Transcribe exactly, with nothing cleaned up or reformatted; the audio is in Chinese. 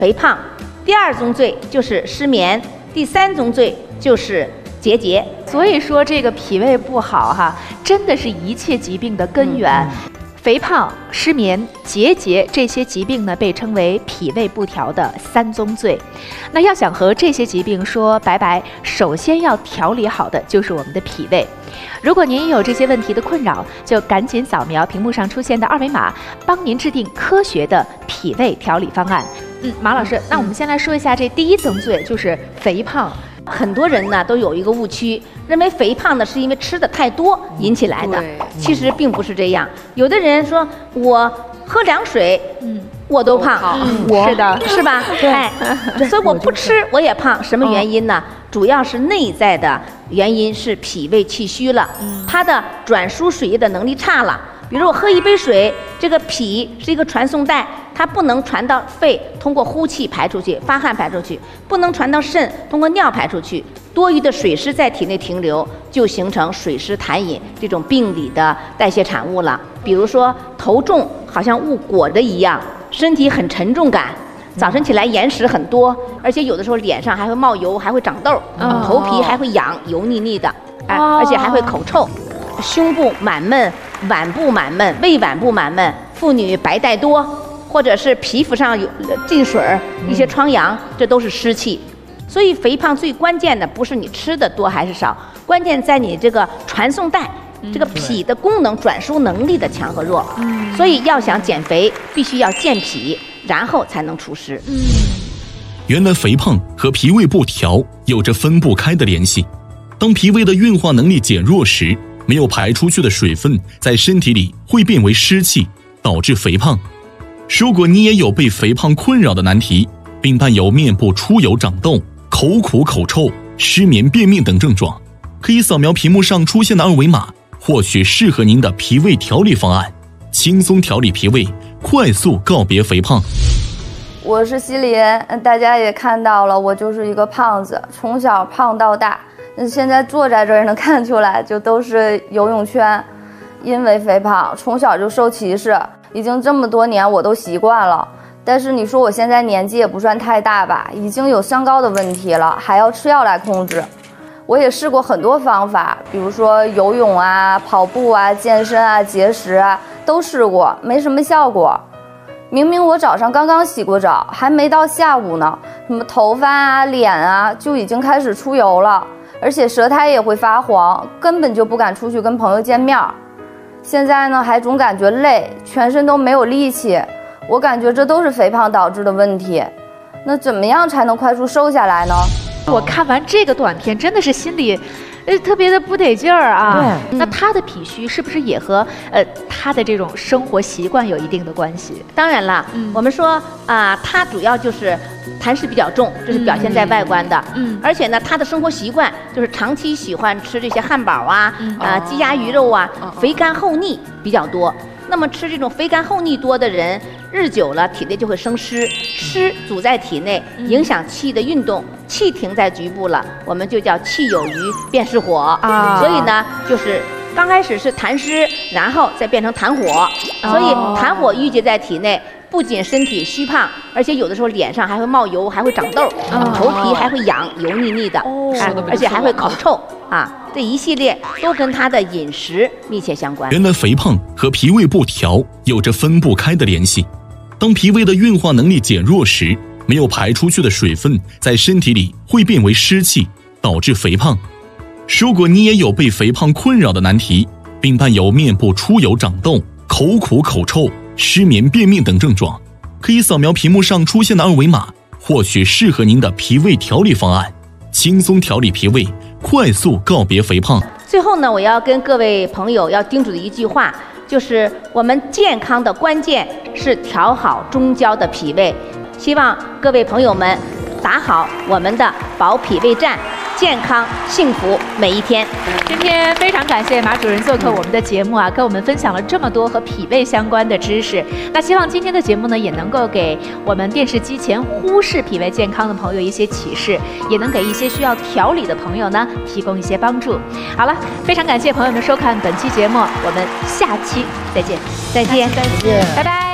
肥胖，第二宗罪就是失眠，第三宗罪就是结节。 所以说这个脾胃不好哈，真的是一切疾病的根源。嗯肥胖、失眠、结节这些疾病呢，被称为脾胃不调的三宗罪。那要想和这些疾病说拜拜，首先要调理好的就是我们的脾胃。如果您有这些问题的困扰，就赶紧扫描屏幕上出现的二维码，帮您制定科学的脾胃调理方案。嗯，马老师，那我们先来说一下这第一宗罪，就是肥胖。 很多人呢都有一个误区，认为肥胖呢是因为吃的太多引起来的，其实并不是这样。有的人说我喝凉水，嗯，我都胖， 嗯，我是的， 是吧？哎，所以我不吃我也胖，什么原因呢？主要是内在的原因是脾胃气虚了，它的转输水液的能力差了。比如我喝一杯水，这个脾是一个传送带，它不能传到肺，通过呼气排出去，发汗排出去，不能传到肾，通过尿排出去，多余的水湿在体内停留，就形成水湿痰饮这种病理的代谢产物了。比如说头重，好像误裹着一样，身体很沉重感，早晨起来眼屎很多，而且有的时候脸上还会冒油，还会长痘，哦、头皮还会痒，油腻腻的，哎，哦、而且还会口臭，胸部满闷。脘部满闷，胃脘部满闷，妇女白带多，或者是皮肤上有进水儿，一些疮疡，这都是湿气。所以肥胖最关键的不是你吃的多还是少，关键在你这个传送带，这个脾的功能转输能力的强和弱。所以要想减肥，必须要健脾，然后才能除湿。 原来肥胖和脾胃不调有着分不开的联系。当脾胃的运化能力减弱时，没有排出去的水分在身体里会变为湿气，导致肥胖。如果你也有被肥胖困扰的难题，并伴有面部出油长痘、口苦口臭、失眠便秘等症状，可以扫描屏幕上出现的二维码，获取适合您的脾胃调理方案，轻松调理脾胃，快速告别肥胖。 我是西林，大家也看到了，我就是一个胖子，从小胖到大。现在坐在这儿能看出来，就都是游泳圈。因为肥胖，从小就受歧视，已经这么多年我都习惯了。但是你说我现在年纪也不算太大吧，已经有三高的问题了，还要吃药来控制。我也试过很多方法，比如说游泳啊、跑步啊、健身啊、节食啊，都试过，没什么效果。明明我早上刚刚洗过澡，还没到下午呢，什么头发啊、脸啊就已经开始出油了。而且舌苔也会发黄，根本就不敢出去跟朋友见面。现在呢，还总感觉累，全身都没有力气。我感觉这都是肥胖导致的问题。那怎么样才能快速瘦下来呢？ 我看完这个短片，真的是心里，呃，特别的不得劲儿啊。对，那他的脾虚是不是也和呃他的这种生活习惯有一定的关系？ 当然了，嗯、我们说啊、呃，他主要就是痰湿比较重，这是表现在外观的。嗯，而且呢，他的生活习惯就是长期喜欢吃这些汉堡啊、嗯、啊、鸡鸭鱼肉啊，哦、肥甘厚腻比较多。那么吃这种肥甘厚腻多的人，日久了体内就会生湿，湿阻在体内，影响气的运动，气停在局部了，我们就叫气有余便失火啊。所以呢，就是刚开始是痰湿，然后再变成痰火，所以痰火郁结在体内。不仅身体虚胖，而且有的时候脸上还会冒油，还会长痘，哦、头皮还会痒，油腻腻的，哦哎、而且还会口臭啊！这一系列都跟他的饮食密切相关。 原来肥胖和脾胃不调有着分不开的联系。当脾胃的运化能力减弱时，没有排出去的水分在身体里会变为湿气，导致肥胖。如果你也有被肥胖困扰的难题，并伴有面部出油长痘、口苦口臭、失眠便秘等症状，可以扫描屏幕上出现的二维码，获取适合您的脾胃调理方案，轻松调理脾胃，快速告别肥胖。 最后呢，我要跟各位朋友要叮嘱的一句话，就是我们健康的关键是调好中焦的脾胃。希望各位朋友们打好我们的保脾胃战，健康幸福每一天。 今天非常感谢马主任做客我们的节目啊，跟我们分享了这么多和脾胃相关的知识。那希望今天的节目呢，也能够给我们电视机前忽视脾胃健康的朋友一些启示，也能给一些需要调理的朋友呢提供一些帮助。好了，非常感谢朋友们收看本期节目，我们下期再见， 再见， 再见， 拜拜。